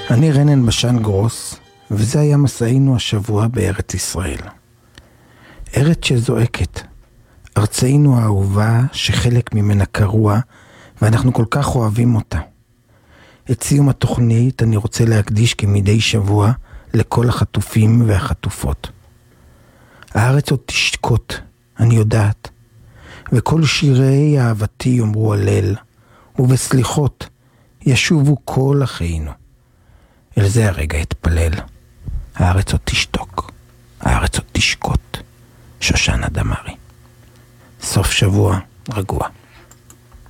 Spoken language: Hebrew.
אני רנן בשן גרוס, וזה היה מסענו השבוע בארץ ישראל. ארץ שזועקת, ארצנו האהובה שחלק ממנה קרוע, ואנחנו כל כך אוהבים אותה. את סיום התוכנית אני רוצה להקדיש כמדי שבוע לכל החטופים והחטופות. הארץ עוד תשקוט, אני יודעת, וכל שירי אהבתי יאמרו הלל, ובסליחות ישובו כל אחינו. אל זה הרגע אתפלל. הארץ עוד תשתוק, הארץ עוד תשקוט. שושנה דמארי. סוף שבוע רגוע.